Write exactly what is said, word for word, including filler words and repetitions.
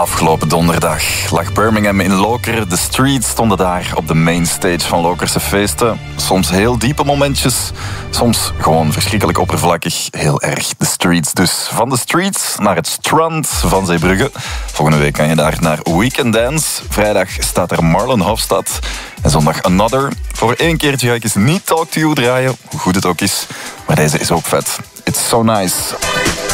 Afgelopen donderdag lag Birmingham in Lokeren. De Streets stonden daar op de mainstage van Lokerse feesten. Soms heel diepe momentjes, soms gewoon verschrikkelijk oppervlakkig. Heel erg de Streets dus. Van de Streets naar het strand van Zeebrugge. Volgende week kan je daar naar Weekend Dance. Vrijdag staat er Marlon Hofstad. En zondag Another. Voor één keertje ga ik eens niet Talk to You draaien, hoe goed het ook is. Maar deze is ook vet. It's so nice.